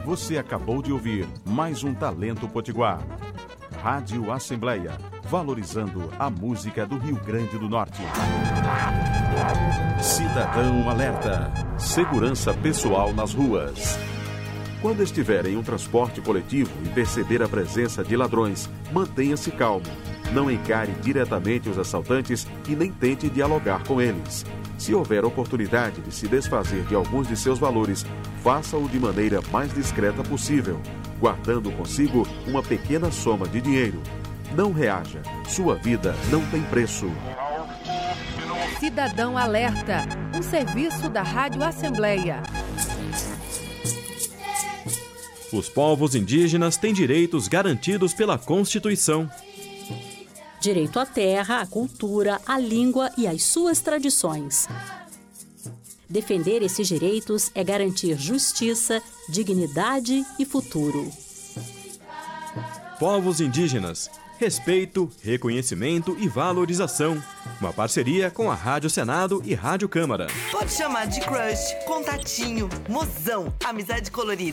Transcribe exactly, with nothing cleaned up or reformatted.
Você acabou de ouvir mais um Talento Potiguar. Rádio Assembleia, valorizando a música do Rio Grande do Norte. Cidadão Alerta. Segurança pessoal nas ruas. Quando estiver em um transporte coletivo e perceber a presença de ladrões, mantenha-se calmo. Não encare diretamente os assaltantes e nem tente dialogar com eles. Se houver oportunidade de se desfazer de alguns de seus valores, faça-o de maneira mais discreta possível, guardando consigo uma pequena soma de dinheiro. Não reaja. Sua vida não tem preço. Cidadão Alerta, um serviço da Rádio Assembleia. Os povos indígenas têm direitos garantidos pela Constituição. Direito à terra, à cultura, à língua e às suas tradições. Defender esses direitos é garantir justiça, dignidade e futuro. Povos indígenas, respeito, reconhecimento e valorização. Uma parceria com a Rádio Senado e Rádio Câmara. Pode chamar de crush, contatinho, mozão, amizade colorida.